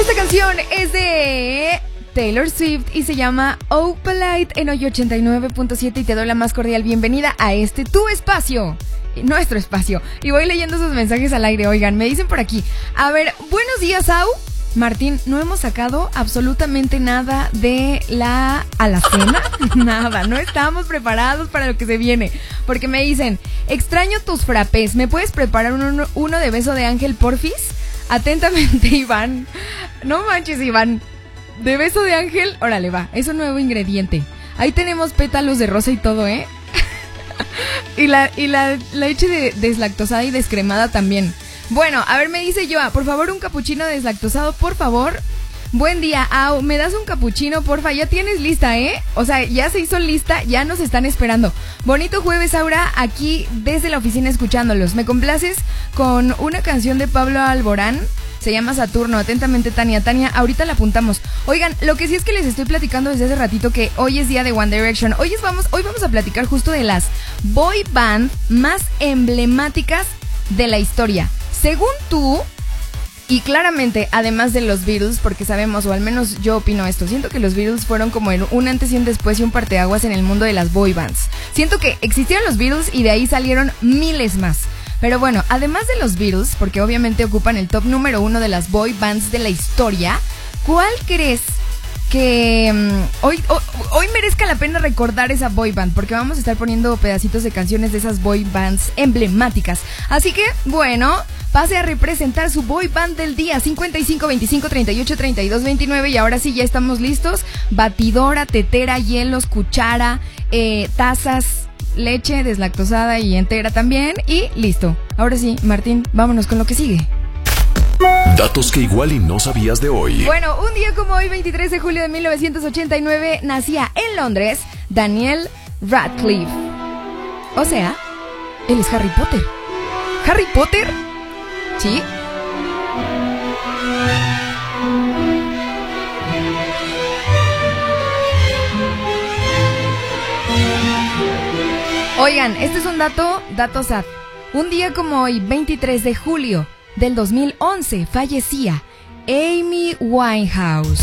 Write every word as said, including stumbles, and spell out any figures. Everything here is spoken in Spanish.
Esta canción es de Taylor Swift y se llama Opalite en hoy ochenta y nueve punto siete y te doy la más cordial bienvenida a este tu espacio, nuestro espacio. Y voy leyendo sus mensajes al aire. Oigan, me dicen por aquí, a ver, buenos días, Au. Martín, no hemos sacado absolutamente nada de la alacena, nada, no estamos preparados para lo que se viene, porque me dicen, extraño tus frappés, ¿me puedes preparar uno, uno de beso de ángel, porfis? Atentamente, Iván. No manches, Iván, de beso de ángel, órale, va, es un nuevo ingrediente. Ahí tenemos pétalos de rosa y todo, ¿eh? y la, y la leche de, deslactosada y descremada también. Bueno, a ver, me dice Joa, por favor, un capuchino deslactosado, por favor. Buen día, Au, ¿me das un capuchino, porfa? Ya tienes lista, ¿eh? O sea, ya se hizo lista, ya nos están esperando. Bonito jueves, Aura, aquí desde la oficina escuchándolos. ¿Me complaces con una canción de Pablo Alborán? Se llama Saturno. Atentamente, Tania. Tania, ahorita la apuntamos. Oigan, lo que sí es que les estoy platicando desde hace ratito que hoy es día de One Direction. Hoy, es vamos, hoy vamos a platicar justo de las boy band más emblemáticas de la historia. Según tú, y claramente, además de los Beatles, porque sabemos, o al menos yo opino esto, siento que los Beatles fueron como un antes y un después y un parteaguas en el mundo de las boy bands. Siento que existieron los Beatles y de ahí salieron miles más. Pero bueno, además de los Beatles, porque obviamente ocupan el top número uno de las boy bands de la historia, ¿cuál crees que um, hoy, hoy, hoy merezca la pena recordar esa boy band? Porque vamos a estar poniendo pedacitos de canciones de esas boy bands emblemáticas. Así que, bueno, pase a representar su boy band del día, cincuenta y cinco, veinticinco, treinta y ocho, treinta y dos, veintinueve. Y ahora sí, ya estamos listos. Batidora, tetera, hielos, cuchara, eh, tazas, leche deslactosada y entera también. Y listo. Ahora sí, Martín, vámonos con lo que sigue. Datos que igual y no sabías de hoy. Bueno, un día como hoy, veintitrés de julio de mil novecientos ochenta y nueve, nacía en Londres Daniel Radcliffe. O sea, él es Harry Potter. ¿Harry Potter? ¿Sí? Oigan, este es un dato, dato sad. Un día como hoy, veintitrés de julio del dos mil once, fallecía Amy Winehouse.